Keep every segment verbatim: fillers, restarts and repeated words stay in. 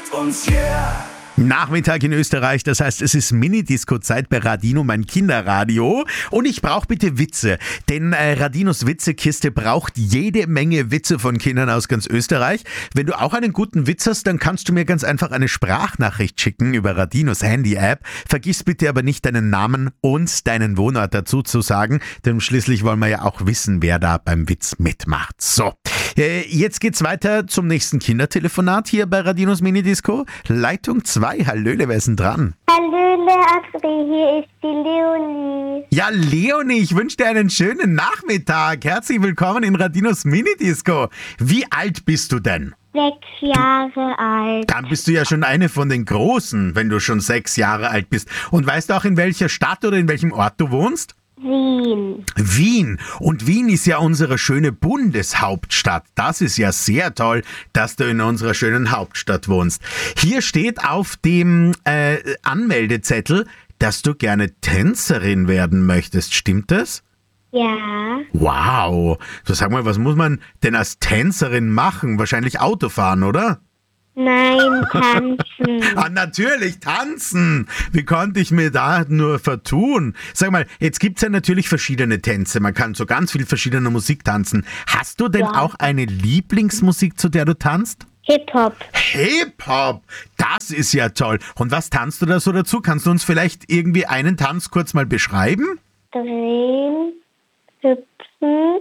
mit uns, yeah! Nachmittag in Österreich, das heißt, es ist Mini-Disco-Zeit bei Radino, mein Kinderradio. Und ich brauche bitte Witze, denn äh, Radinos Witzekiste braucht jede Menge Witze von Kindern aus ganz Österreich. Wenn du auch einen guten Witz hast, dann kannst du mir ganz einfach eine Sprachnachricht schicken über Radinos Handy-App. Vergiss bitte aber nicht, deinen Namen und deinen Wohnort dazu zu sagen, denn schließlich wollen wir ja auch wissen, wer da beim Witz mitmacht. So, äh, jetzt geht's weiter zum nächsten Kindertelefonat hier bei Radinos Mini-Disco. Leitung zwei. Hallöle, wer ist denn dran? Hallöle, Astrid, hier ist die Leonie. Ja, Leonie, ich wünsche dir einen schönen Nachmittag. Herzlich willkommen in Radinos Mini-Disco. Wie alt bist du denn? Sechs Jahre alt. Dann bist du ja schon eine von den Großen, wenn du schon sechs Jahre alt bist. Und weißt du auch, in welcher Stadt oder in welchem Ort du wohnst? Wien. Wien. Und Wien ist ja unsere schöne Bundeshauptstadt. Das ist ja sehr toll, dass du in unserer schönen Hauptstadt wohnst. Hier steht auf dem äh, Anmeldezettel, dass du gerne Tänzerin werden möchtest. Stimmt das? Ja. Wow. So, sag mal, was muss man denn als Tänzerin machen? Wahrscheinlich Auto fahren, oder? Nein, tanzen. Ah, natürlich, tanzen. Wie konnte ich mir da nur vertun? Sag mal, jetzt gibt's ja natürlich verschiedene Tänze. Man kann so ganz viel verschiedene Musik tanzen. Hast du denn Ja. auch eine Lieblingsmusik, zu der du tanzt? Hip-Hop. Hip-Hop, das ist ja toll. Und was tanzt du da so dazu? Kannst du uns vielleicht irgendwie einen Tanz kurz mal beschreiben? Drehen, hüpfen,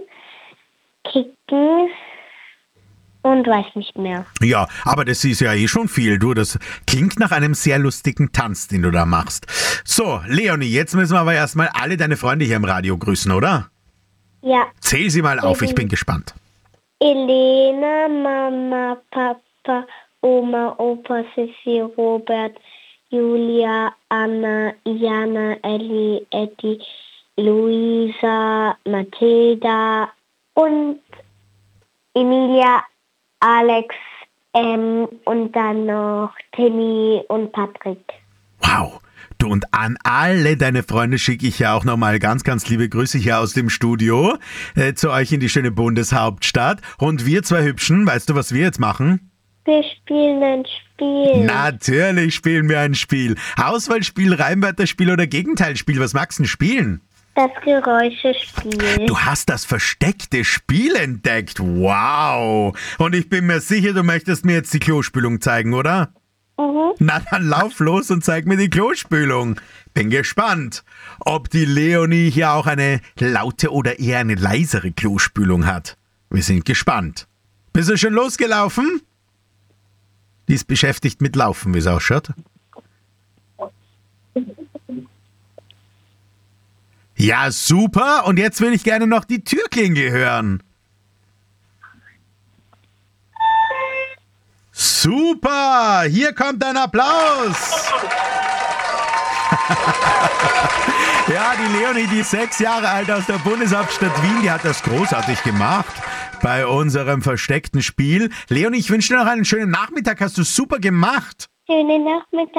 kicken und weiß nicht mehr. Ja, aber das ist ja eh schon viel. Du, das klingt nach einem sehr lustigen Tanz, den du da machst. So, Leonie, jetzt müssen wir aber erstmal alle deine Freunde hier im Radio grüßen, oder? Ja. Zähl sie mal auf, ich bin gespannt. Elena, Mama, Papa, Oma, Opa, Sissi, Robert, Julia, Anna, Jana, Elli, Eddie, Luisa, Mathilda und Emilia, Alex ähm, und dann noch Timmy und Patrick. Wow. Du, und an alle deine Freunde schicke ich ja auch nochmal ganz, ganz liebe Grüße hier aus dem Studio äh, zu euch in die schöne Bundeshauptstadt. Und wir zwei Hübschen, weißt du, was wir jetzt machen? Wir spielen ein Spiel. Natürlich spielen wir ein Spiel. Auswahlspiel, Reimwörterspiel oder Gegenteilspiel. Was magst du denn spielen? Das Geräuschespiel. Du hast das versteckte Spiel entdeckt. Wow. Und ich bin mir sicher, du möchtest mir jetzt die Klospülung zeigen, oder? Mhm. Na, dann lauf los und zeig mir die Klospülung. Bin gespannt, ob die Leonie hier auch eine laute oder eher eine leisere Klospülung hat. Wir sind gespannt. Bist du schon losgelaufen? Die ist beschäftigt mit Laufen, wie es ausschaut. Ja, super. Und jetzt will ich gerne noch die Türklingel hören. Super. Hier kommt ein Applaus. Ja, die Leonie, die ist sechs Jahre alt aus der Bundeshauptstadt Wien, die hat das großartig gemacht bei unserem versteckten Spiel. Leonie, ich wünsche dir noch einen schönen Nachmittag. Hast du super gemacht. Schönen Nachmittag.